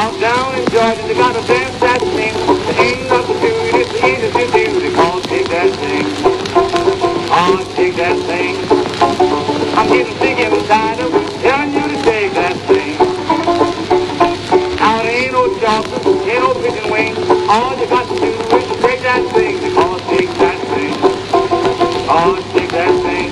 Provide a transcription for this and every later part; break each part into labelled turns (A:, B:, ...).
A: Out down in Georgia, they got a dance that thing. There ain't nothing to it, it's the easiest to do. They call it shake that thing. Oh, shake that thing. I'm getting sick and tired of telling you to shake that thing. Now there ain't no chocolate, ain't no pigeon wing. All you got to do is shake that thing. They call it shake that thing. Oh, shake that thing.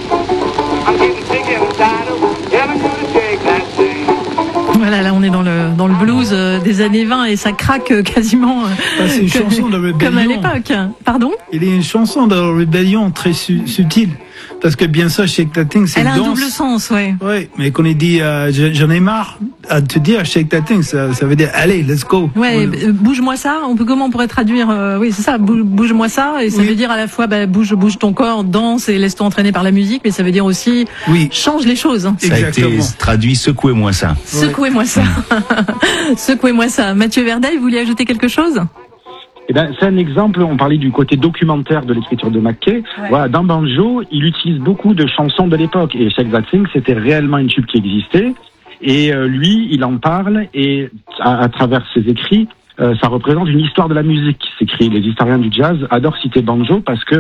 A: I'm getting sick and tired of telling you to shake that thing.
B: Voilà, là on est dans le blues des années 20 et ça craque quasiment
C: c'est une chanson de rébellion.
B: Comme à l'époque. Pardon ?
C: Il y a une chanson de rébellion très subtile. Parce que bien sûr, Shake That Thing, c'est
B: elle
C: une
B: a
C: danse.
B: Un double sens, ouais.
C: Ouais, mais quand il dit j'en ai marre à te dire Shake That Thing, ça veut dire allez, let's go.
B: Ouais, bouge-moi ça. Comment on pourrait traduire oui, c'est ça, bouge-moi ça, et ça veut dire à la fois bouge ton corps, danse et laisse-toi entraîner par la musique, mais ça veut dire aussi change les choses.
D: Ça a été traduit secouez-moi ça.
B: Secouez-moi ça. Secouez-moi ça. Mathieu Verdeil, vous vouliez ajouter quelque chose ?
E: Eh ben, c'est un exemple, on parlait du côté documentaire de l'écriture de McKay. Ouais. Voilà, dans Banjo, il utilise beaucoup de chansons de l'époque. Et Shake That Thing, c'était réellement une tube qui existait. Et lui, il en parle, et à travers ses écrits, ça représente une histoire de la musique qui s'écrit. Les historiens du jazz adorent citer Banjo parce que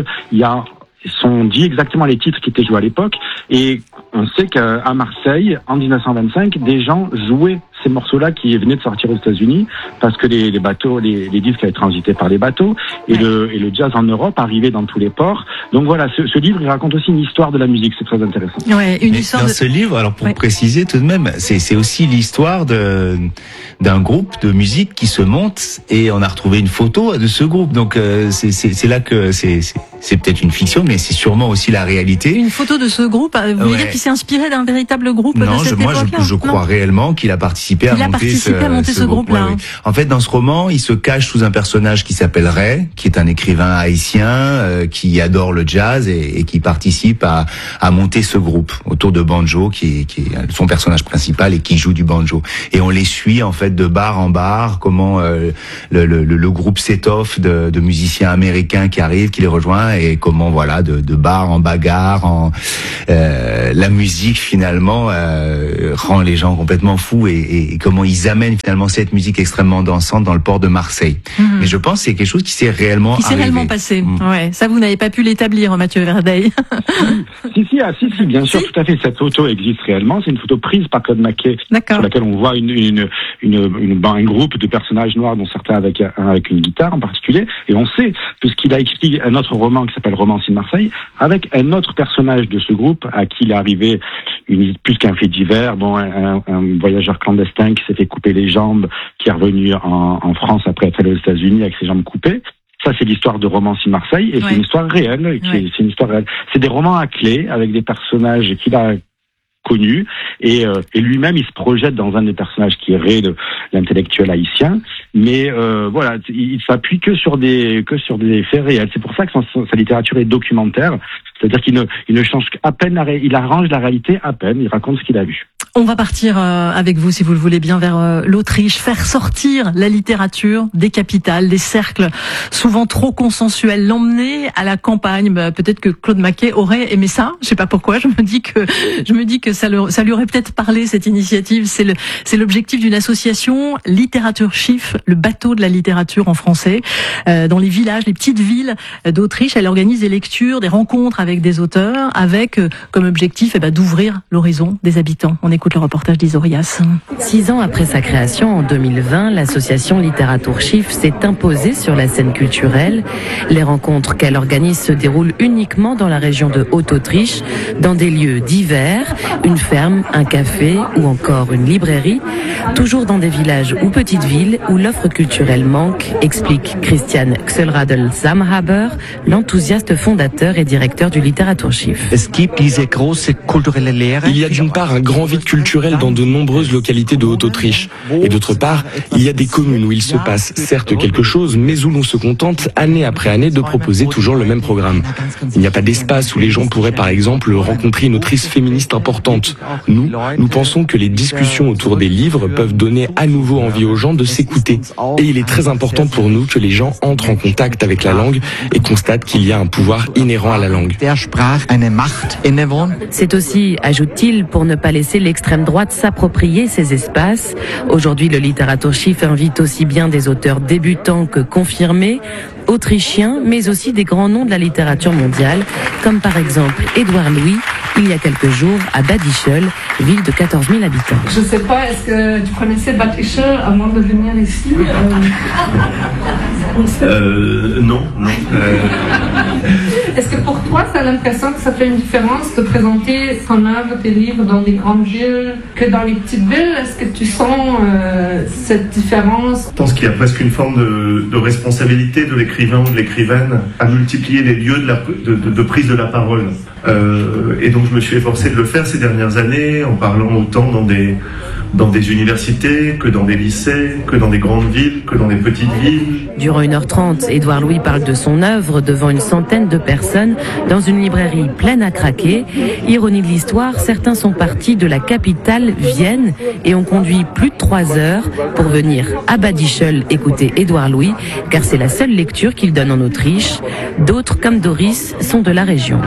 E: sont dit exactement les titres qui étaient joués à l'époque. Et on sait qu'à Marseille, en 1925, des gens jouaient ces morceaux-là qui venaient de sortir aux États-Unis parce que les bateaux, les disques avaient transité par les bateaux, et le jazz en Europe arrivait dans tous les ports. Donc voilà, ce livre, il raconte aussi une histoire de la musique, c'est très intéressant.
B: Ouais, une histoire
D: dans ce livre, alors pour préciser tout de même, c'est aussi l'histoire d'un groupe de musique qui se monte, et on a retrouvé une photo de ce groupe. Donc c'est là que c'est peut-être une fiction, mais c'est sûrement aussi la réalité.
B: Une photo de ce groupe, vous voulez dire qu'il s'est inspiré d'un véritable groupe de cette époque-là ?
D: Je crois réellement qu'il a participé à monter ce
B: groupe-là.
D: Ouais. En fait, dans ce roman, il se cache sous un personnage qui s'appelle Ray, qui est un écrivain haïtien qui adore le jazz et qui participe à monter ce groupe autour de Banjo, qui est son personnage principal et qui joue du banjo. Et on les suit en fait de bar en bar, comment le groupe s'étoffe de musiciens américains qui arrivent, qui les rejoignent, et comment voilà de bar en bagarre, la musique finalement rend les gens complètement fous, et comment ils amènent finalement cette musique extrêmement dansante dans le port de Marseille. Mais je pense que c'est quelque chose qui s'est réellement
B: passé. Ouais, ça vous n'avez pas pu l'établir, Mathieu Verdeil.
E: Si, bien sûr, tout à fait. Cette photo existe réellement. C'est une photo prise par Claude McKay, sur laquelle on voit un groupe de personnages noirs, dont certains avec une guitare en particulier. Et on sait, puisqu'il a écrit un autre roman qui s'appelle Romance in Marseille, avec un autre personnage de ce groupe à qui il est arrivé plus qu'un fait divers, un voyageur clandestin qui s'est fait couper les jambes, qui est revenu en France après être allé aux États-Unis avec ses jambes coupées. Ça, c'est l'histoire de Romance in Marseille, et c'est une histoire réelle. C'est une histoire réelle. C'est des romans à clé avec des personnages qu'il a connus, et lui-même il se projette dans un des personnages qui est Ray, l'intellectuel haïtien. Mais voilà, il s'appuie que sur des faits réels. C'est pour ça que sa littérature est documentaire. C'est-à-dire qu'il ne change à peine il arrange la réalité à peine, il raconte ce qu'il a vu.
B: On va partir avec vous, si vous le voulez bien, vers l'Autriche, faire sortir la littérature des capitales, des cercles souvent trop consensuels, l'emmener à la campagne. Peut-être que Claude McKay aurait aimé ça, je sais pas pourquoi, je me dis que ça lui aurait peut-être parlé, cette initiative. C'est l'objectif d'une association, Literatur Schiff, le bateau de la littérature en français, dans les villages, les petites villes d'Autriche. Elle organise des lectures, des rencontres avec des auteurs, avec comme objectif d'ouvrir l'horizon des habitants. On écoute le reportage d'Isorias.
F: 6 ans après sa création en 2020, l'association Literatur Schiff s'est imposée sur la scène culturelle. Les rencontres qu'elle organise se déroulent uniquement dans la région de Haute-Autriche, dans des lieux divers, une ferme, un café ou encore une librairie, toujours dans des villages ou petites villes où l'offre culturelle manque, explique Christian Xelradl-Samhaber, l'enthousiaste fondateur et directeur du Literatur Schiff.
G: Il y a d'une part un grand vide culturel dans de nombreuses localités de Haute-Autriche. Et d'autre part, il y a des communes où il se passe certes quelque chose, mais où l'on se contente année après année de proposer toujours le même programme. Il n'y a pas d'espace où les gens pourraient par exemple rencontrer une autrice féministe importante. Nous pensons que les discussions autour des livres peuvent donner à nouveau envie aux gens de s'écouter. Et il est très important pour nous que les gens entrent en contact avec la langue et constatent qu'il y a un pouvoir inhérent à la langue.
F: C'est aussi, ajoute-t-il, pour ne pas laisser l'extrême droite s'approprier ces espaces. Aujourd'hui, le Literatursschiff invite aussi bien des auteurs débutants que confirmés, autrichiens, mais aussi des grands noms de la littérature mondiale, comme par exemple Édouard Louis, il y a quelques jours à Bad Ischl, ville de 14 000 habitants.
H: Je ne sais pas, est-ce que tu connaissais Bad Ischl avant de venir ici
I: Non.
H: Est-ce que pour toi, tu as l'impression que ça fait une différence de présenter ton œuvre, tes livres dans des grandes villes que dans les petites villes? Est-ce que tu sens cette différence?
I: Je pense qu'il y a presque une forme de responsabilité de l'écrivain ou de l'écrivaine à multiplier les lieux de prise de la parole. Et donc je me suis efforcé de le faire ces dernières années en parlant autant dans des universités, que dans des lycées, que dans des grandes villes, que dans des petites villes.
F: Durant 1h30, Édouard Louis parle de son œuvre devant une centaine de personnes dans une librairie pleine à craquer. Ironie de l'histoire, certains sont partis de la capitale, Vienne, et ont conduit plus de 3 heures pour venir à Bad Ischl écouter Édouard Louis, car c'est la seule lecture qu'il donne en Autriche. D'autres, comme Doris, sont de la région.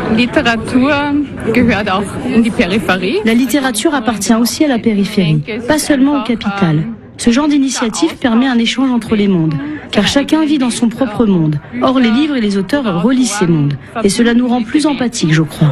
J: La littérature appartient aussi à la périphérie, pas seulement aux capitales. Ce genre d'initiative permet un échange entre les mondes, car chacun vit dans son propre monde. Or, les livres et les auteurs relient ces mondes, et cela nous rend plus empathiques, je crois.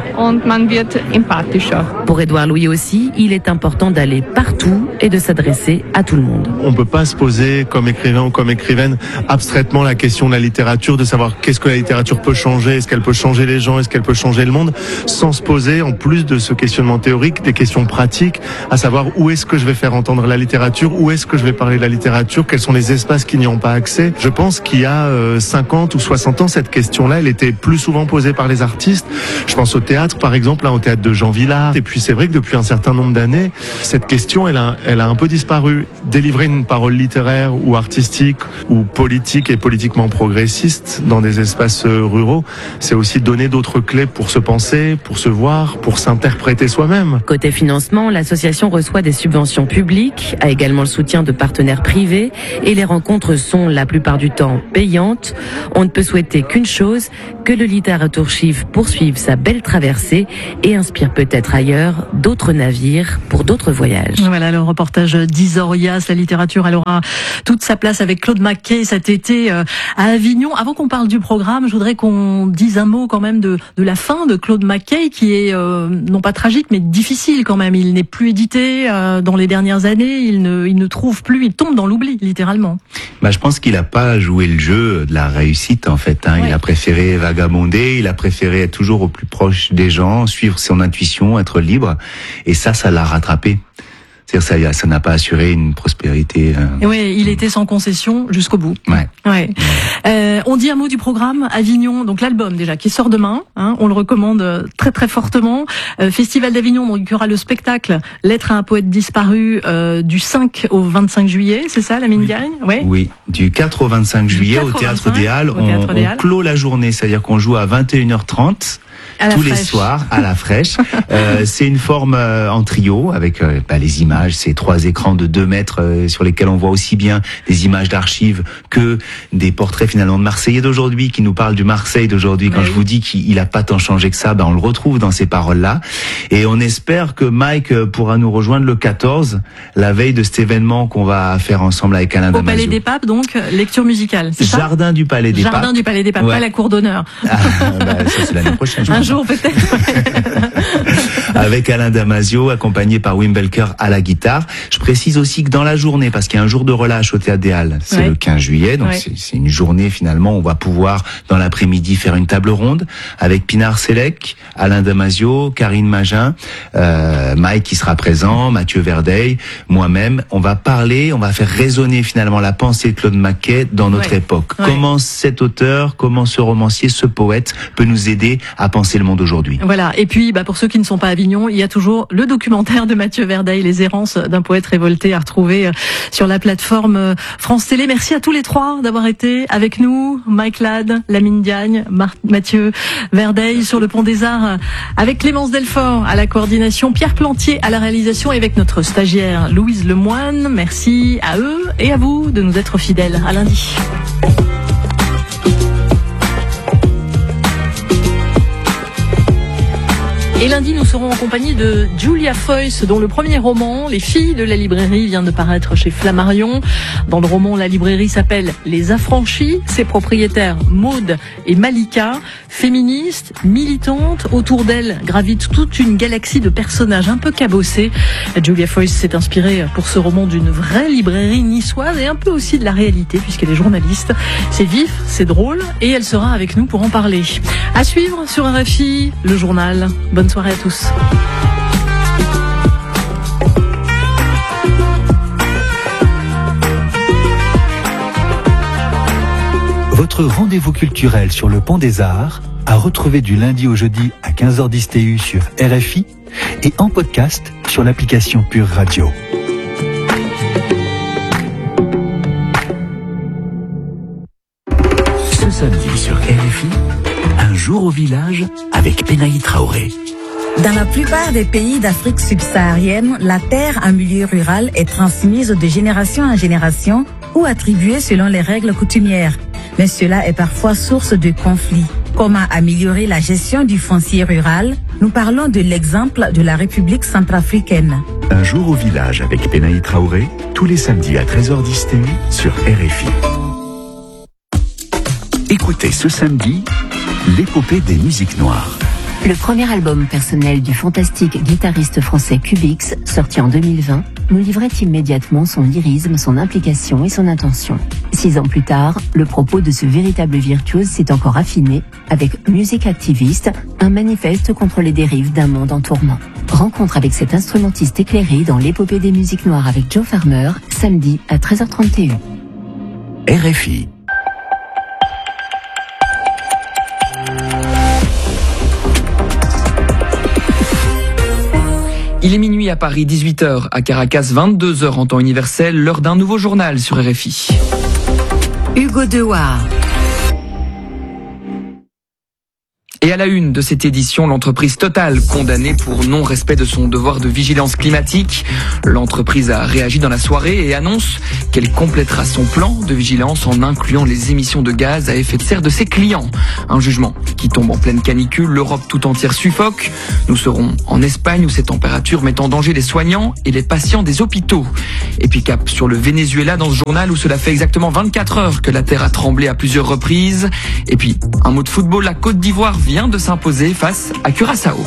F: Pour Édouard Louis aussi, il est important d'aller partout et de s'adresser à tout le monde.
K: On ne peut pas se poser, comme écrivain ou comme écrivaine, abstraitement la question de la littérature, de savoir qu'est-ce que la littérature peut changer, est-ce qu'elle peut changer les gens, est-ce qu'elle peut changer le monde, sans se poser, en plus de ce questionnement théorique, des questions pratiques, à savoir où est-ce que je vais faire entendre la littérature, où est-ce que je vais parler de la littérature, quels sont les espaces qui n'y ont pas accès. Je pense qu'il y a 50 ou 60 ans, cette question-là, elle était plus souvent posée par les artistes. Je pense au théâtre, par exemple, au théâtre de Jean Vilar. Et puis c'est vrai que depuis un certain nombre d'années, cette question, elle a un peu disparu. Délivrer une parole littéraire ou artistique ou politique et politiquement progressiste dans des espaces ruraux, c'est aussi donner d'autres clés pour se penser, pour se voir, pour s'interpréter soi-même.
F: Côté financement, l'association reçoit des subventions publiques, a également le soutien de partenaires privés et les rencontres sont la plupart du temps payantes. On ne peut souhaiter qu'une chose, que le Literatursschiff poursuive sa belle traversée et inspire peut-être ailleurs d'autres navires pour d'autres voyages.
B: Voilà le reportage d'Isorias. La littérature, elle aura toute sa place avec Claude Maquet cet été à Avignon. Avant qu'on parle du programme, je voudrais qu'on dise un mot quand même de la fin de Claude Maquet qui est non pas tragique mais difficile quand même. Il n'est plus édité dans les dernières années, il ne trouve plus, il tombe dans l'oubli littéralement.
D: Je pense qu'il a pas joué le jeu de la réussite en fait. Ouais. Il a préféré vagabonder, il a préféré être toujours au plus proche des gens, suivre son intuition, être libre, et ça l'a rattrapé. C'est-à-dire ça n'a pas assuré une prospérité.
B: Oui, il était sans concession jusqu'au bout. Ouais. On dit un mot du programme Avignon, donc l'album déjà qui sort demain. On le recommande très très fortement. Festival d'Avignon, donc il y aura le spectacle Lettre à un poète disparu du 5 au 25 juillet, c'est ça, la Mine-Gagne?
D: Oui, du 4 au 25 juillet au Théâtre des Halles. On clôt la journée, c'est-à-dire qu'on joue à 21h30. Tous les soirs à la fraîche. C'est une forme en trio avec les images, c'est 3 écrans de 2 mètres sur lesquels on voit aussi bien des images d'archives que des portraits finalement de Marseillais d'aujourd'hui qui nous parlent du Marseille d'aujourd'hui. Quand je vous dis qu'il a pas tant changé que ça, on le retrouve dans ces paroles-là. Et on espère que Mike pourra nous rejoindre le 14, la veille de cet événement qu'on va faire ensemble avec Alain Damasio.
B: Au Palais des Papes, donc lecture musicale. C'est ça ?
D: Jardin du Palais des Papes.
B: Jardin du Palais des Papes, pas la cour d'honneur.
D: Ça c'est l'année prochaine.
B: Un jour peut-être.
D: Avec Alain Damasio, accompagné par Wim Belker à la guitare. Je précise aussi que dans la journée, parce qu'il y a un jour de relâche au Théâtre des Halles, c'est le 15 juillet, donc c'est une journée finalement où on va pouvoir dans l'après-midi faire une table ronde avec Pinar Selek, Alain Damasio, Karine Magin, Mike qui sera présent, Mathieu Verdeil, moi-même. On va faire résonner finalement la pensée de Claude Maquet dans notre époque. Comment cet auteur, comment ce romancier, ce poète peut nous aider à penser le monde aujourd'hui.
B: Voilà. Et puis, pour ceux qui ne sont pas à Avignon, il y a toujours le documentaire de Mathieu Verdeil, Les errances d'un poète révolté, à retrouver sur la plateforme France Télé. Merci à tous les 3 d'avoir été avec nous. Mike Ladd, Lamine Diagne, Mathieu Verdeil sur le Pont des Arts, avec Clémence Delfort à la coordination, Pierre Plantier à la réalisation et avec notre stagiaire Louise Lemoine. Merci à eux et à vous de nous être fidèles. À lundi. Et lundi, nous serons en compagnie de Julia Foyce, dont le premier roman, Les filles de la librairie, vient de paraître chez Flammarion. Dans le roman, la librairie s'appelle Les Affranchis. Ses propriétaires, Maude et Malika, féministes, militantes. Autour d'elles gravite toute une galaxie de personnages un peu cabossés. Julia Foyce s'est inspirée pour ce roman d'une vraie librairie niçoise et un peu aussi de la réalité, puisqu'elle est journaliste. C'est vif, c'est drôle, et elle sera avec nous pour en parler. À suivre sur RFI, le journal. Bonne soirée à tous.
L: Votre rendez-vous culturel sur le Pont des Arts, à retrouver du lundi au jeudi à 15h10 TU sur RFI et en podcast sur l'application Pure Radio.
M: Ce samedi sur RFI, un jour au village avec Penaï Traoré.
N: Dans la plupart des pays d'Afrique subsaharienne, la terre en milieu rural est transmise de génération en génération ou attribuée selon les règles coutumières. Mais cela est parfois source de conflits. Comment améliorer la gestion du foncier rural? Nous parlons de l'exemple de la République centrafricaine.
M: Un jour au village avec Penaï Traoré, tous les samedis à 13h10 TU sur RFI. Écoutez ce samedi, l'épopée des musiques noires.
O: Le premier album personnel du fantastique guitariste français Cubix, sorti en 2020, nous livrait immédiatement son lyrisme, son implication et son intention. 6 ans plus tard, le propos de ce véritable virtuose s'est encore affiné avec Musique Activiste, un manifeste contre les dérives d'un monde en tourment. Rencontre avec cet instrumentiste éclairé dans l'épopée des musiques noires avec Joe Farmer, samedi à 13h30 TU.
M: RFI.
P: Il est minuit à Paris, 18h, à Caracas, 22h en temps universel, l'heure d'un nouveau journal sur RFI.
N: Hugo Dewar.
P: Et à la une de cette édition, l'entreprise Total, condamnée pour non-respect de son devoir de vigilance climatique. L'entreprise a réagi dans la soirée et annonce qu'elle complétera son plan de vigilance en incluant les émissions de gaz à effet de serre de ses clients. Un jugement qui tombe en pleine canicule, l'Europe tout entière suffoque. Nous serons en Espagne où ces températures mettent en danger les soignants et les patients des hôpitaux. Et puis cap sur le Venezuela dans ce journal où cela fait exactement 24 heures que la terre a tremblé à plusieurs reprises. Et puis un mot de football, la Côte d'Ivoire vient de s'imposer face à Curaçao.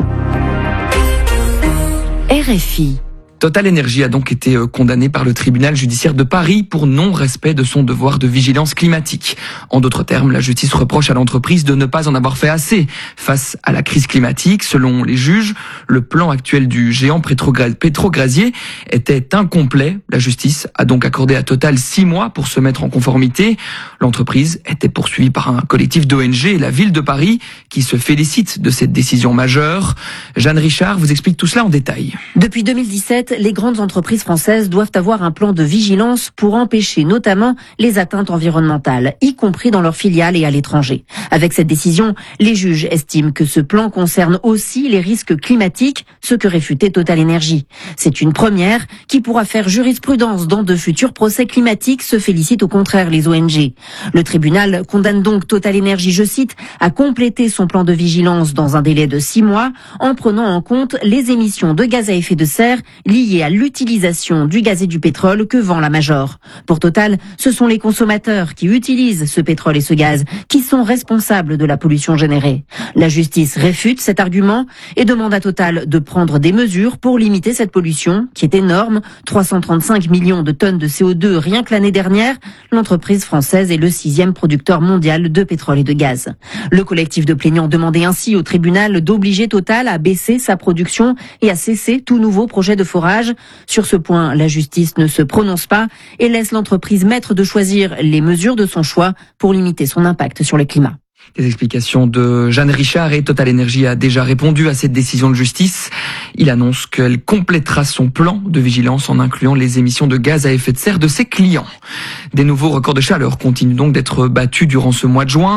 O: RFI.
P: Total Energy a donc été condamné par le tribunal judiciaire de Paris pour non-respect de son devoir de vigilance climatique. En d'autres termes, la justice reproche à l'entreprise de ne pas en avoir fait assez face à la crise climatique. Selon les juges, le plan actuel du géant pétrogazier était incomplet. La justice a donc accordé à Total 6 mois pour se mettre en conformité. L'entreprise était poursuivie par un collectif d'ONG et la ville de Paris qui se félicite de cette décision majeure. Jeanne Richard vous explique tout cela en détail.
Q: Depuis 2017, les grandes entreprises françaises doivent avoir un plan de vigilance pour empêcher notamment les atteintes environnementales, y compris dans leurs filiales et à l'étranger. Avec cette décision, les juges estiment que ce plan concerne aussi les risques climatiques, ce que réfutait Total Energy. C'est une première qui pourra faire jurisprudence dans de futurs procès climatiques, se félicitent au contraire les ONG. Le tribunal condamne donc Total Energy, je cite, à compléter son plan de vigilance dans un délai de 6 mois en prenant en compte les émissions de gaz à effet de serre liées à l'utilisation du gaz et du pétrole que vend la Major. Pour Total, ce sont les consommateurs qui utilisent ce pétrole et ce gaz qui sont responsables de la pollution générée. La justice réfute cet argument et demande à Total de prendre des mesures pour limiter cette pollution qui est énorme, 335 millions de tonnes de CO2 rien que l'année dernière. L'entreprise française est le 6e producteur mondial de pétrole et de gaz. Le collectif de plaignants demandait ainsi au tribunal d'obliger Total à baisser sa production et à cesser tout nouveau projet de forage. Sur ce point, la justice ne se prononce pas et laisse l'entreprise maître de choisir les mesures de son choix pour limiter son impact sur le climat.
P: Les explications de Jeanne Richard et Total Energy a déjà répondu à cette décision de justice. Il annonce qu'elle complétera son plan de vigilance en incluant les émissions de gaz à effet de serre de ses clients. Des nouveaux records de chaleur continuent donc d'être battus durant ce mois de juin.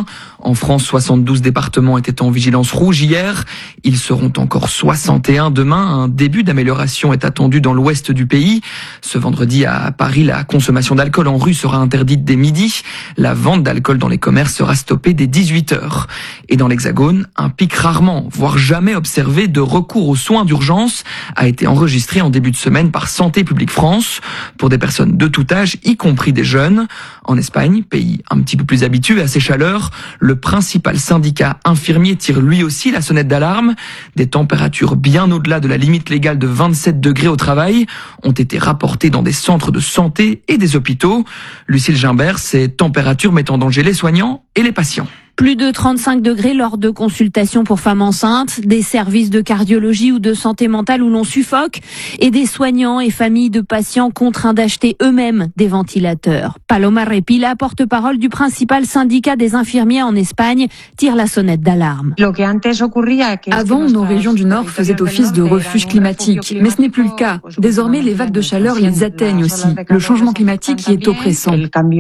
P: En France, 72 départements étaient en vigilance rouge hier. Ils seront encore 61 demain. Un début d'amélioration est attendu dans l'ouest du pays. Ce vendredi à Paris, la consommation d'alcool en rue sera interdite dès midi. La vente d'alcool dans les commerces sera stoppée dès 18h. Et dans l'Hexagone, un pic rarement, voire jamais observé de recours aux soins d'urgence a été enregistré en début de semaine par Santé publique France pour des personnes de tout âge, y compris des jeunes. En Espagne, pays un petit peu plus habitué à ces chaleurs, le principal syndicat infirmier tire lui aussi la sonnette d'alarme. Des températures bien au-delà de la limite légale de 27 degrés au travail ont été rapportées dans des centres de santé et des hôpitaux. Lucille Gimbert, ces températures mettent en danger les soignants et les patients.
R: Plus de 35 degrés lors de consultations pour femmes enceintes, des services de cardiologie ou de santé mentale où l'on suffoque, et des soignants et familles de patients contraints d'acheter eux-mêmes des ventilateurs. Paloma Repila, porte-parole du principal syndicat des infirmiers en Espagne, tire la sonnette d'alarme.
S: Avant, nos régions du Nord faisaient office de refuge climatique, mais ce n'est plus le cas. Désormais, les vagues de chaleur les atteignent aussi. Le changement climatique y est oppressant.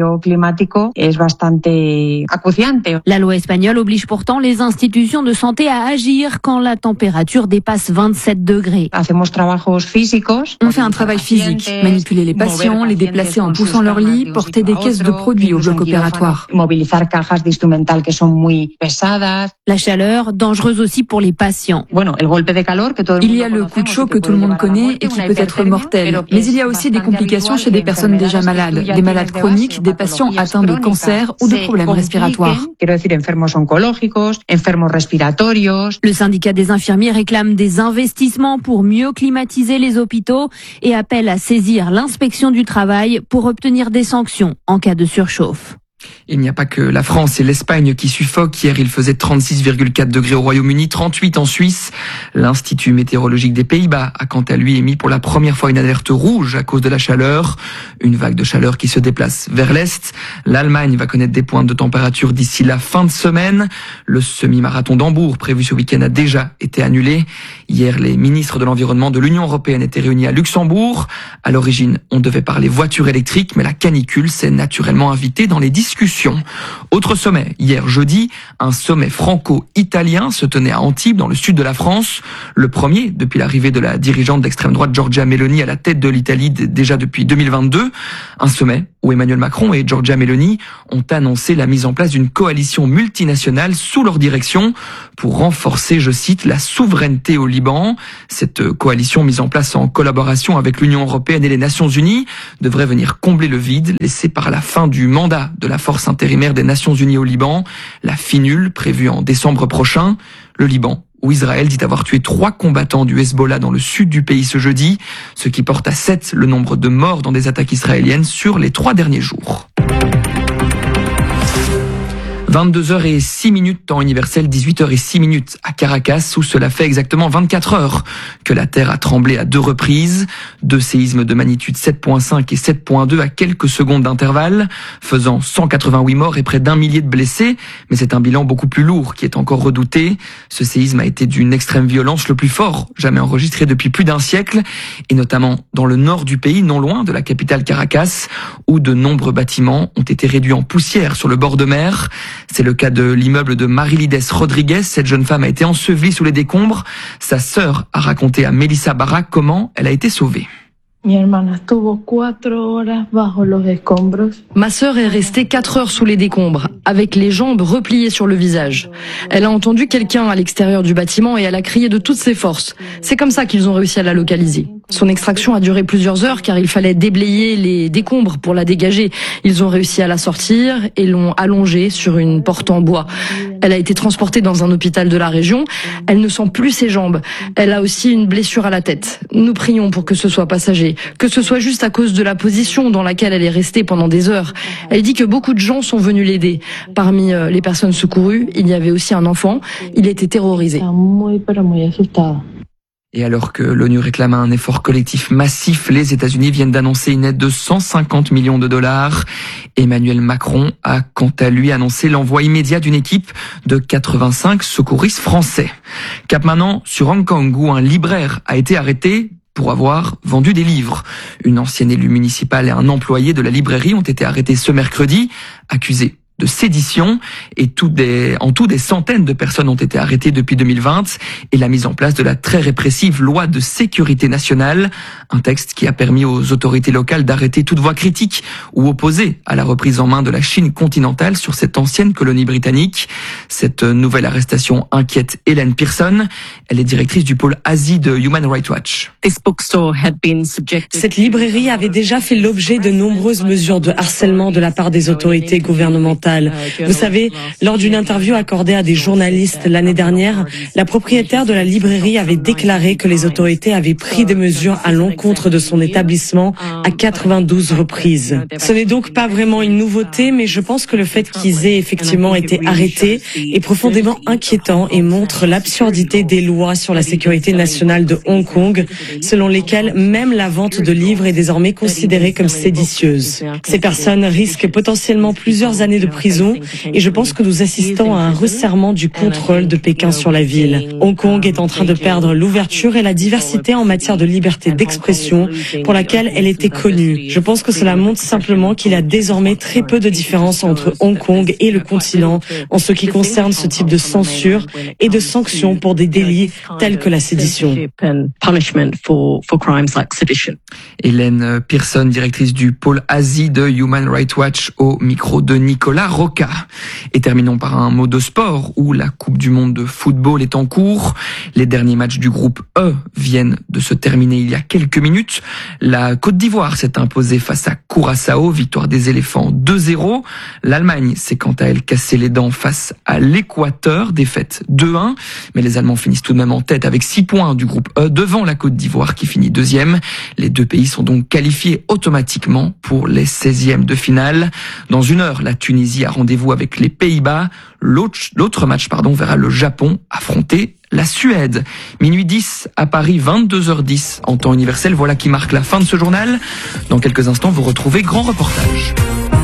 R: La loi espagnole oblige pourtant les institutions de santé à agir quand la température dépasse 27 degrés.
S: On fait un travail physique, manipuler les patients, les déplacer en poussant leur lit, porter des caisses de produits au bloc opératoire.
R: La chaleur, dangereuse aussi pour les patients.
S: Il y a le coup de chaud que tout le monde connaît et qui peut être mortel. Mais il y a aussi des complications chez des personnes déjà malades, des malades chroniques, des patients atteints de cancer ou de problèmes respiratoires.
R: Le syndicat des infirmiers réclame des investissements pour mieux climatiser les hôpitaux et appelle à saisir l'inspection du travail pour obtenir des sanctions en cas de surchauffe.
P: Il n'y a pas que la France et l'Espagne qui suffoquent. Hier, il faisait 36,4 degrés au Royaume-Uni, 38 en Suisse. L'Institut météorologique des Pays-Bas a quant à lui émis pour la première fois une alerte rouge à cause de la chaleur. Une vague de chaleur qui se déplace vers l'Est. L'Allemagne va connaître des pointes de température d'ici la fin de semaine. Le semi-marathon d'Hambourg, prévu ce week-end, a déjà été annulé. Hier, les ministres de l'Environnement de l'Union européenne étaient réunis à Luxembourg. À l'origine, on devait parler voitures électriques, mais la canicule s'est naturellement invitée dans les discussions. Autre sommet, hier jeudi, un sommet franco-italien se tenait à Antibes, dans le sud de la France. Le premier depuis l'arrivée de la dirigeante d'extrême droite Giorgia Meloni à la tête de l'Italie déjà depuis 2022. Un sommet où Emmanuel Macron et Giorgia Meloni ont annoncé la mise en place d'une coalition multinationale sous leur direction pour renforcer, je cite, la souveraineté au Liban. Cette coalition mise en place en collaboration avec l'Union européenne et les Nations Unies devrait venir combler le vide laissé par la fin du mandat de la force intérimaire des Nations Unies au Liban, la FINUL, prévue en décembre prochain. Le Liban, où Israël dit avoir tué 3 combattants du Hezbollah dans le sud du pays ce jeudi, ce qui porte à 7 le nombre de morts dans des attaques israéliennes sur les 3 derniers jours. 22h06, temps universel, 18h06 à Caracas, où cela fait exactement 24 heures que la Terre a tremblé à 2 reprises. 2 séismes de magnitude 7.5 et 7.2 à quelques secondes d'intervalle, faisant 188 morts et près d'1 millier de blessés. Mais c'est un bilan beaucoup plus lourd qui est encore redouté. Ce séisme a été d'une extrême violence, le plus fort jamais enregistré depuis plus d'1 siècle, et notamment dans le nord du pays, non loin de la capitale Caracas, où de nombreux bâtiments ont été réduits en poussière sur le bord de mer. C'est le cas de l'immeuble de Marilides Rodriguez. Cette jeune femme a été ensevelie sous les décombres. Sa sœur a raconté à Melissa Barra comment elle a été sauvée.
S: Ma sœur est restée 4 heures sous les décombres, avec les jambes repliées sur le visage. Elle a entendu quelqu'un à l'extérieur du bâtiment et elle a crié de toutes ses forces. C'est comme ça qu'ils ont réussi à la localiser. Son extraction a duré plusieurs heures car il fallait déblayer les décombres pour la dégager. Ils ont réussi à la sortir et l'ont allongée sur une porte en bois. Elle a été transportée dans un hôpital de la région. Elle ne sent plus ses jambes. Elle a aussi une blessure à la tête. Nous prions pour que ce soit passager, que ce soit juste à cause de la position dans laquelle elle est restée pendant des heures. Elle dit que beaucoup de gens sont venus l'aider. Parmi les personnes secourues, il y avait aussi un enfant. Il était terrorisé.
P: Et alors que l'ONU réclame un effort collectif massif, les États-Unis viennent d'annoncer une aide de 150 millions de dollars. Emmanuel Macron a quant à lui annoncé l'envoi immédiat d'une équipe de 85 secouristes français. Cap maintenant sur Hong Kong, où un libraire a été arrêté pour avoir vendu des livres. Une ancienne élue municipale et un employé de la librairie ont été arrêtés ce mercredi, accusés de sédition. Et en tout, des centaines de personnes ont été arrêtées depuis 2020 et la mise en place de la très répressive loi de sécurité nationale, un texte qui a permis aux autorités locales d'arrêter toute voix critique ou opposée à la reprise en main de la Chine continentale sur cette ancienne colonie britannique. Cette nouvelle arrestation inquiète Hélène Pearson. Elle est directrice du pôle Asie de Human Rights Watch.
T: Cette librairie avait déjà fait l'objet de nombreuses mesures de harcèlement de la part des autorités gouvernementales. Vous savez, lors d'une interview accordée à des journalistes l'année dernière, la propriétaire de la librairie avait déclaré que les autorités avaient pris des mesures à l'encontre de son établissement à 92 reprises. Ce n'est donc pas vraiment une nouveauté, mais je pense que le fait qu'ils aient effectivement été arrêtés est profondément inquiétant et montre l'absurdité des lois sur la sécurité nationale de Hong Kong, selon lesquelles même la vente de livres est désormais considérée comme séditieuse. Ces personnes risquent potentiellement plusieurs années de prison et je pense que nous assistons à un resserrement du contrôle de Pékin sur la ville. Hong Kong est en train de perdre l'ouverture et la diversité en matière de liberté d'expression pour laquelle elle était connue. Je pense que cela montre simplement qu'il y a désormais très peu de différence entre Hong Kong et le continent en ce qui concerne ce type de censure et de sanctions pour des délits tels que la sédition.
P: Hélène Pearson, directrice du pôle Asie de Human Rights Watch, au micro de Nicolas Roca. Et terminons par un mot de sport où la Coupe du Monde de football est en cours. Les derniers matchs du groupe E viennent de se terminer il y a quelques minutes. La Côte d'Ivoire s'est imposée face à Curaçao, victoire des éléphants 2-0. L'Allemagne s'est quant à elle cassé les dents face à l'Équateur, défaite 2-1. Mais les Allemands finissent tout de même en tête avec 6 points du groupe E devant la Côte d'Ivoire qui finit deuxième. Les deux pays sont donc qualifiés automatiquement pour les 16e de finale. Dans une heure, la Tunisie a rendez-vous avec les Pays-Bas. L'autre match verra le Japon affronter la Suède. Minuit 10 à Paris, 22h10 en temps universel. Voilà qui marque la fin de ce journal. Dans quelques instants, vous retrouvez Grand Reportage.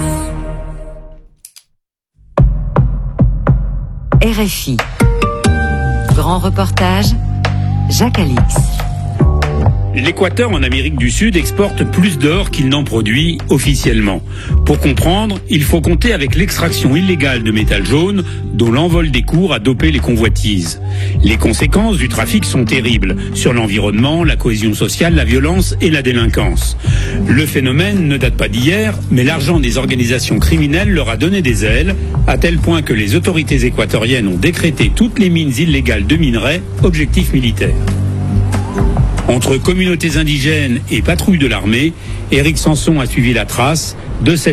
U: RFI. Grand Reportage, Jacques Alix.
V: L'Équateur en Amérique du Sud exporte plus d'or qu'il n'en produit officiellement. Pour comprendre, il faut compter avec l'extraction illégale de métal jaune dont l'envol des cours a dopé les convoitises. Les conséquences du trafic sont terribles sur l'environnement, la cohésion sociale, la violence et la délinquance. Le phénomène ne date pas d'hier, mais l'argent des organisations criminelles leur a donné des ailes, à tel point que les autorités équatoriennes ont décrété toutes les mines illégales de minerais objectifs militaires. Entre communautés indigènes et patrouilles de l'armée, Éric Sanson a suivi la trace de cette